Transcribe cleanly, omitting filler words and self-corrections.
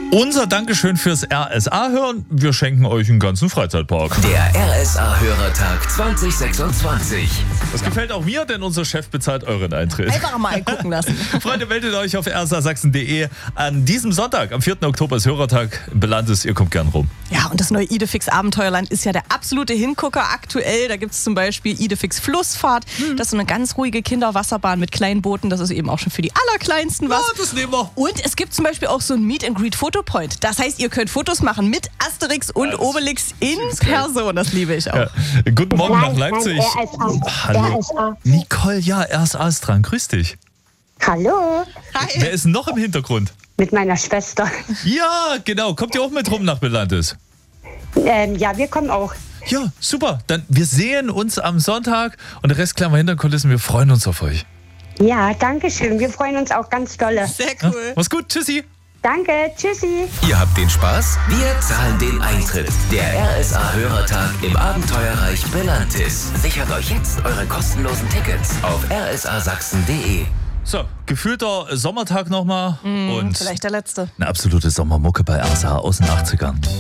Unser Dankeschön fürs RSA-Hören. Wir schenken euch einen ganzen Freizeitpark. Der RSA-Hörertag 2026. Das gefällt auch mir, denn unser Chef bezahlt euren Eintritt. Einfach mal gucken lassen. Freunde, meldet euch auf rsasachsen.de. An diesem Sonntag, am 4. Oktober, ist Hörertag in Belantes. Ihr kommt gern rum. Ja, und das neue Idefix Abenteuerland ist ja der absolute Hingucker aktuell. Da gibt es zum Beispiel Idefix Flussfahrt. Das ist so eine ganz ruhige Kinderwasserbahn mit kleinen Booten. Das ist eben auch schon für die Allerkleinsten was. Ja, das nehmen wir. Und es gibt zum Beispiel auch so ein Meet-and-Greet-Fotopoint. Das heißt, ihr könnt Fotos machen mit Asterix und Obelix in Person. Das liebe ich auch. Ja. Guten Morgen nach Leipzig. Hallo. RSA. Nicole, ja, RSA ist dran. Grüß dich. Hallo, Hi. Wer ist noch im Hintergrund? mit meiner Schwester. Ja, genau. Kommt ihr auch mit rum nach Belantes? Ja, wir kommen auch. Ja, super. Dann wir sehen uns am Sonntag und der Rest klären wir hinter den Kulissen. Wir freuen uns auf euch. Ja, danke schön. Wir freuen uns auch ganz dolle. Sehr Ja, cool. mach's gut. Tschüssi. Danke, tschüssi. Ihr habt den Spaß, wir zahlen den Eintritt. Der RSA-Hörertag im Abenteuerreich Belantis. Sichert euch jetzt eure kostenlosen Tickets auf rsasachsen.de. So, gefühlter Sommertag nochmal und Vielleicht der letzte. eine absolute Sommermucke bei RSA aus den 80ern.